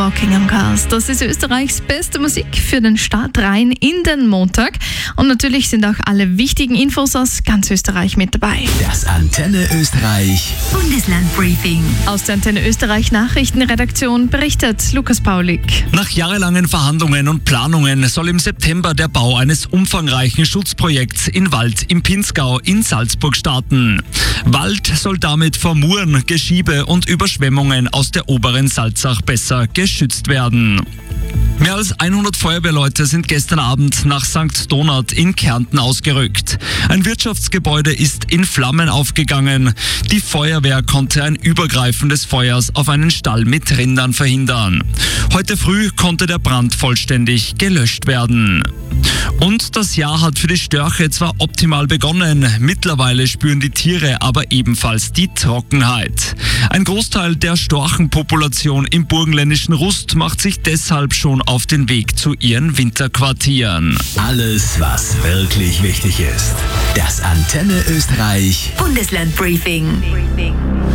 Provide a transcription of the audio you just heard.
Buckingham Cast. Das ist Österreichs beste Musik für den Start rein in den Montag. Und natürlich sind auch alle wichtigen Infos aus ganz Österreich mit dabei. Das Antenne Österreich Bundeslandbriefing. Aus der Antenne Österreich Nachrichtenredaktion berichtet Lukas Paulik. Nach jahrelangen Verhandlungen und Planungen soll im September der Bau eines umfangreichen Schutzprojekts in Wald im Pinzgau in Salzburg starten. Wald soll damit vor Muren, Geschiebe und Überschwemmungen aus der oberen Salzach besser geschützt werden. Mehr als 100 Feuerwehrleute sind gestern Abend nach St. Donat in Kärnten ausgerückt. Ein Wirtschaftsgebäude ist in Flammen aufgegangen. Die Feuerwehr konnte ein Übergreifen des Feuers auf einen Stall mit Rindern verhindern. Heute früh konnte der Brand vollständig gelöscht werden. Und das Jahr hat für die Störche zwar optimal begonnen, mittlerweile spüren die Tiere aber ebenfalls die Trockenheit. Ein Großteil der Storchenpopulation im burgenländischen Rust macht sich deshalb schon auf den Weg zu ihren Winterquartieren. Alles, was wirklich wichtig ist. Das Antenne Österreich Bundeslandbriefing.